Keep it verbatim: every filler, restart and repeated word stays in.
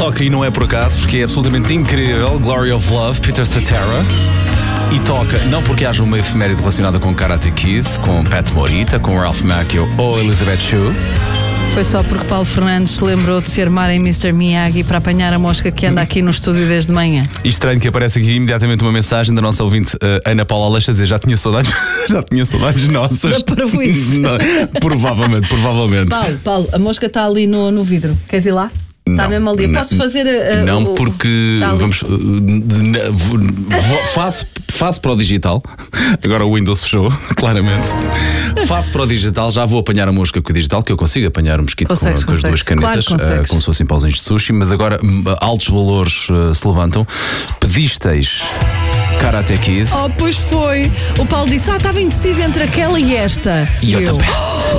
toca e não é por acaso, porque é absolutamente incrível. Glory of Love, Peter Cetera. E toca, não porque haja uma efeméride relacionada com Karate Kid, com Pat Morita, com Ralph Macchio ou Elizabeth Shue. Foi só porque Paulo Fernandes se lembrou de se armar em mister Miyagi para apanhar a mosca que anda aqui no estúdio desde manhã. E estranho que aparece aqui imediatamente uma mensagem da nossa ouvinte uh, Ana Paula Aleixo a dizer: já tinha saudades, já tinha saudades nossas. Da parvoíce. Não, provavelmente, provavelmente. Paulo, Paulo, a mosca está ali no, no vidro. Queres ir lá? Está mesmo ali. Não, Posso fazer a, a, Não, o, porque tá vamos. uh, de- na- vo- vo- faço, faço para o digital. Agora o Windows fechou, claramente. Faço para o digital, já vou apanhar a mosca com o digital, que eu consigo apanhar um mosquito com, Consegues, com as duas consegues. canetas, Claro que consegues. uh, como se fossem pauzinhos de sushi, mas agora hum, altos valores uh, se levantam. Pedisteis Karate Kid. Oh, pois foi. O Paulo disse: Ah, estava indeciso entre aquela e esta. E eu. outra peça.